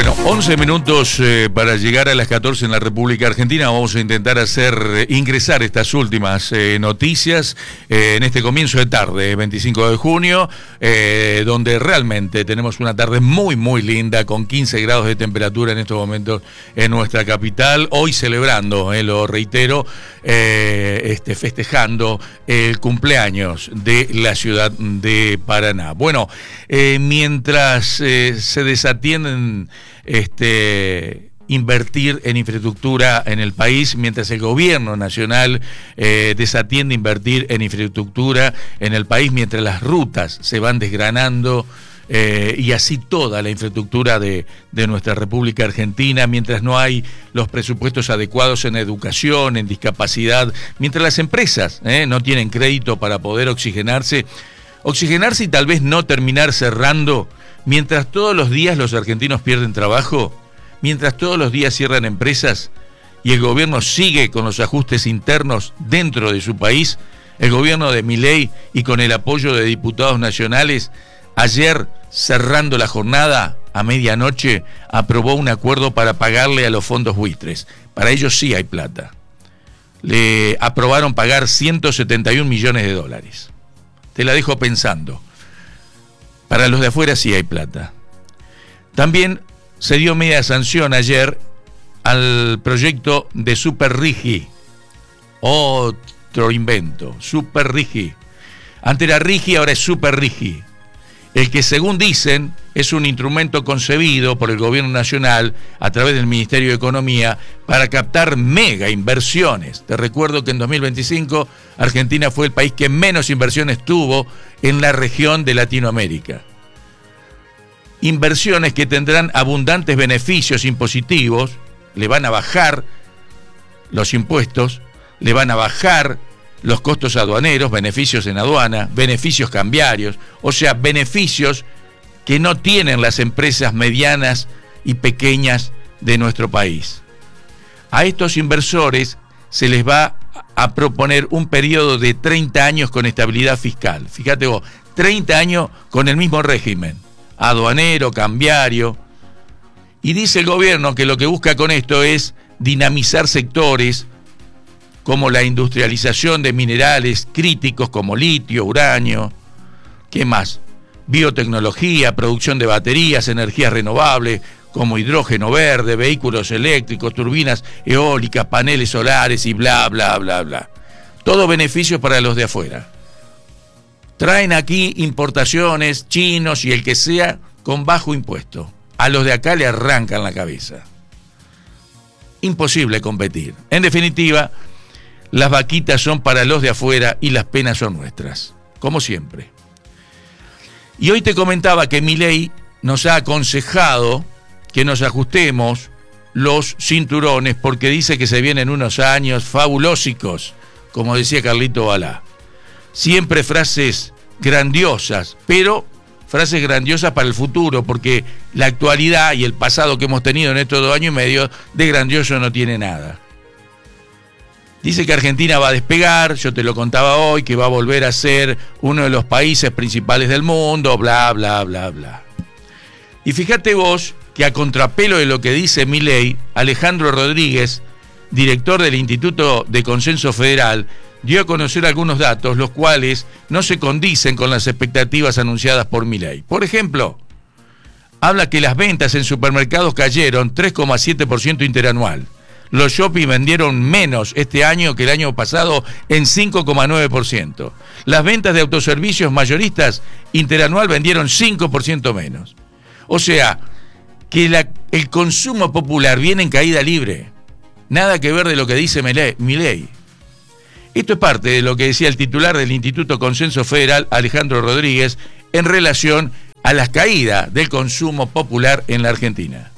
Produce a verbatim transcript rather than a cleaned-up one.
Bueno, once minutos eh, para llegar a las catorce en la República Argentina. Vamos a intentar hacer eh, ingresar estas últimas eh, noticias eh, en este comienzo de tarde, veinticinco de junio, eh, donde realmente tenemos una tarde muy, muy linda, con quince grados de temperatura en estos momentos en nuestra capital. Hoy celebrando, eh, lo reitero, eh, este, festejando el cumpleaños de la ciudad de Paraná. Bueno, eh, mientras eh, se desatienden Este, invertir en infraestructura en el país, mientras el gobierno nacional eh, desatiende invertir en infraestructura en el país, mientras las rutas se van desgranando eh, y así toda la infraestructura de, de nuestra República Argentina, mientras no hay los presupuestos adecuados en educación, en discapacidad, mientras las empresas eh, no tienen crédito para poder oxigenarse, oxigenarse y tal vez no terminar cerrando. Mientras todos los días los argentinos pierden trabajo, mientras todos los días cierran empresas y el gobierno sigue con los ajustes internos dentro de su país, el gobierno de Milei y con el apoyo de diputados nacionales, ayer cerrando la jornada a medianoche aprobó un acuerdo para pagarle a los fondos buitres. Para ellos sí hay plata. Le aprobaron pagar ciento setenta y un millones de dólares. Te la dejo pensando. Para los de afuera sí hay plata. También se dio media sanción ayer al proyecto de Super Rigi. Otro invento, Super Rigi. Antes era Rigi, ahora es Super Rigi. El que, según dicen, es un instrumento concebido por el gobierno nacional a través del Ministerio de Economía para captar mega inversiones. Te recuerdo que en dos mil veinticinco Argentina fue el país que menos inversiones tuvo en la región de Latinoamérica. Inversiones que tendrán abundantes beneficios impositivos, le van a bajar los impuestos, le van a bajar los costos aduaneros, beneficios en aduana, beneficios cambiarios, o sea, beneficios que no tienen las empresas medianas y pequeñas de nuestro país. A estos inversores se les va a proponer un periodo de treinta años con estabilidad fiscal. Fíjate vos, treinta años con el mismo régimen, aduanero, cambiario. Y dice el gobierno que lo que busca con esto es dinamizar sectores como la industrialización de minerales críticos como litio, uranio, ¿qué más? Biotecnología, producción de baterías, energías renovables como hidrógeno verde, vehículos eléctricos, turbinas eólicas, paneles solares y bla, bla, bla, bla. Todo beneficios para los de afuera. Traen aquí importaciones, chinos y el que sea con bajo impuesto. A los de acá le arrancan la cabeza. Imposible competir. En definitiva, las vaquitas son para los de afuera y las penas son nuestras, como siempre. Y hoy te comentaba que Milei nos ha aconsejado que nos ajustemos los cinturones porque dice que se vienen unos años fabulósicos, como decía Carlito Balá. Siempre frases grandiosas, pero frases grandiosas para el futuro, porque la actualidad y el pasado que hemos tenido en estos dos años y medio de grandioso no tiene nada. Dice que Argentina va a despegar, yo te lo contaba hoy, que va a volver a ser uno de los países principales del mundo, bla, bla, bla, bla. Y fíjate vos que a contrapelo de lo que dice Milei, Alejandro Rodríguez, director del Instituto de Consenso Federal, dio a conocer algunos datos, los cuales no se condicen con las expectativas anunciadas por Milei. Por ejemplo, habla que las ventas en supermercados cayeron tres coma siete por ciento interanual. Los shopping vendieron menos este año que el año pasado en cinco coma nueve por ciento. Las ventas de autoservicios mayoristas interanual vendieron cinco por ciento menos. O sea, que la, el consumo popular viene en caída libre. Nada que ver de lo que dice Milei. Esto es parte de lo que decía el titular del Instituto Consenso Federal, Alejandro Rodríguez, en relación a la caída del consumo popular en la Argentina.